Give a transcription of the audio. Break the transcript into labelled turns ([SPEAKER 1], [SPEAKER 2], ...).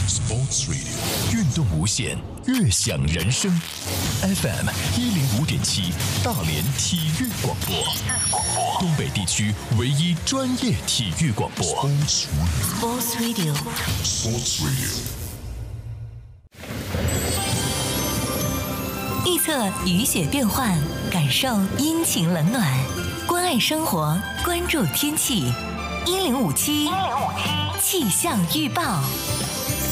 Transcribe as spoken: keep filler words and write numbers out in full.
[SPEAKER 1] Sports Radio 运动无限，悦享人生。F M 一零五点七，大连体育广播，东北地区唯一专业体育广播。Sports Radio。Sports Radio。
[SPEAKER 2] 预测雨雪变幻，感受阴晴冷暖，关爱生活，关注天气。一零五七气象预报。